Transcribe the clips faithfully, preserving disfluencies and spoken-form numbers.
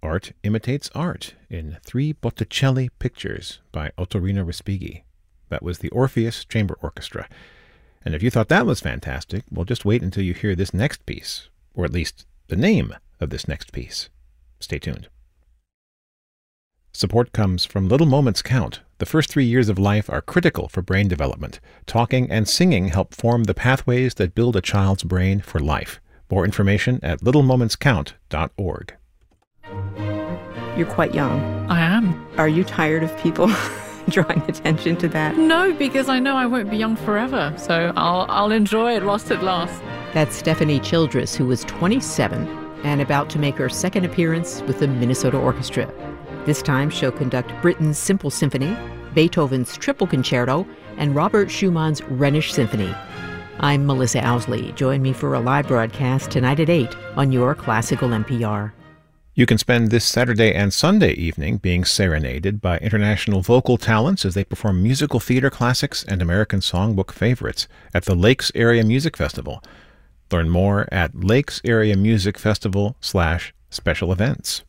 Art Imitates Art in three Botticelli pictures by Ottorino Respighi. That was the Orpheus Chamber Orchestra. And if you thought that was fantastic, well, just wait until you hear this next piece, or at least the name of this next piece. Stay tuned. Support comes from Little Moments Count. The first three years of life are critical for brain development. Talking and singing help form the pathways that build a child's brain for life. More information at little moments count dot org. You're quite young. I am. Are you tired of people drawing attention to that? No, because I know I won't be young forever, so I'll, I'll enjoy it whilst it lasts. That's Stephanie Childress, who was twenty-seven and about to make her second appearance with the Minnesota Orchestra. This time she'll conduct Britten's Simple Symphony, Beethoven's Triple Concerto, and Robert Schumann's Rhenish Symphony. I'm Melissa Owsley. Join me for a live broadcast tonight at eight on your Classical N P R. You can spend this Saturday and Sunday evening being serenaded by international vocal talents as they perform musical theater classics and American songbook favorites at the Lakes Area Music Festival. Learn more at Lakes Area Music Festival slash special events.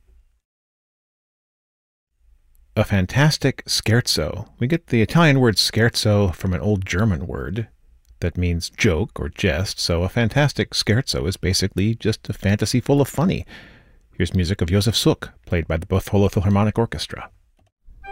A fantastic scherzo. We get the Italian word scherzo from an old German word that means joke or jest, so a fantastic scherzo is basically just a fantasy full of funny. Here's music of Josef Suk, played by the Buffalo Philharmonic Orchestra.